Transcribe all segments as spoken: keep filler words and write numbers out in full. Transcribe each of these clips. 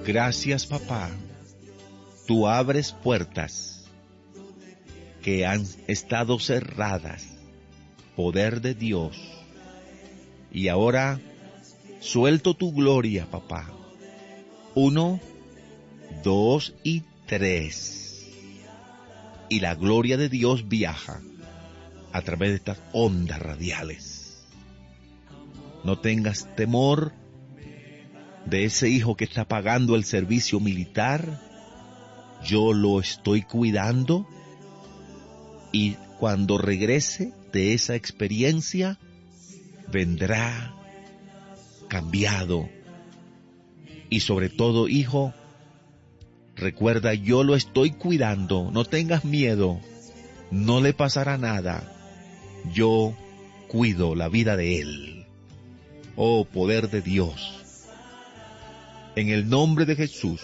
Gracias, papá. Tú abres puertas que han estado cerradas. Poder de Dios. Y ahora suelto tu gloria, papá. Uno, dos y tres. Y la gloria de Dios viaja a través de estas ondas radiales. No tengas temor de ese hijo que está pagando el servicio militar. Yo lo estoy cuidando. Y cuando regrese de esa experiencia, vendrá cambiado. Y sobre todo, hijo, recuerda, yo lo estoy cuidando. No tengas miedo. No le pasará nada. Yo cuido la vida de él. Oh, poder de Dios. En el nombre de Jesús.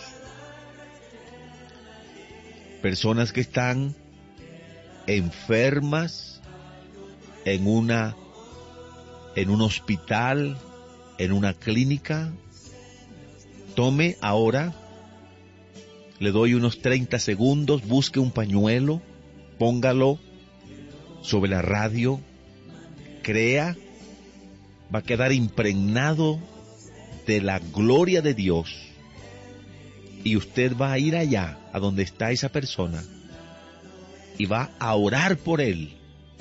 Personas que están enfermas en una en un hospital, en una clínica, tome ahora, le doy unos treinta segundos, busque un pañuelo, póngalo sobre la radio, crea, va a quedar impregnado de la gloria de Dios, y usted va a ir allá, a donde está esa persona, y va a orar por él,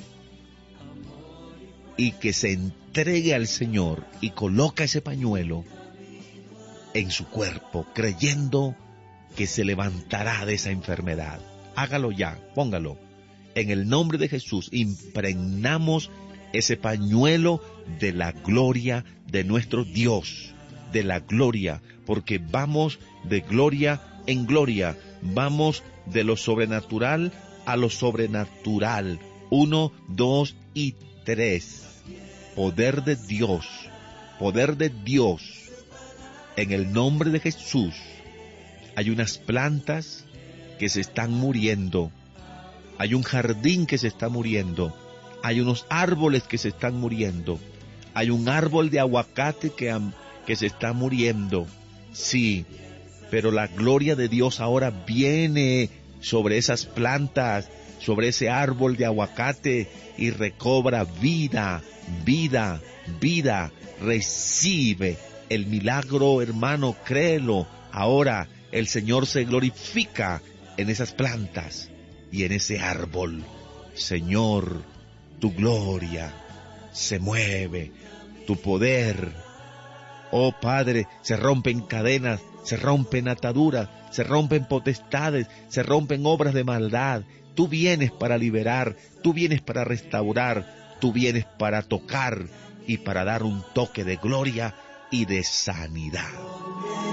y que se entregue al Señor, y coloca ese pañuelo en su cuerpo, creyendo que se levantará de esa enfermedad. Hágalo ya, póngalo. En el nombre de Jesús, impregnamos ese pañuelo de la gloria de nuestro Dios, de la gloria, porque vamos de gloria en gloria, vamos de lo sobrenatural a lo sobrenatural. Uno, dos y tres. Poder de Dios, poder de Dios. En el nombre de Jesús, hay unas plantas que se están muriendo. Hay un jardín que se está muriendo. Hay unos árboles que se están muriendo. Hay un árbol de aguacate que, que se está muriendo. Sí, pero la gloria de Dios ahora viene sobre esas plantas, sobre ese árbol de aguacate, y recobra vida, vida, vida. Recibe el milagro, hermano, créelo. Ahora el Señor se glorifica en esas plantas y en ese árbol. Señor, tu gloria se mueve, tu poder. Oh Padre, se rompen cadenas, se rompen ataduras, se rompen potestades, se rompen obras de maldad. Tú vienes para liberar, tú vienes para restaurar, tú vienes para tocar y para dar un toque de gloria y de sanidad.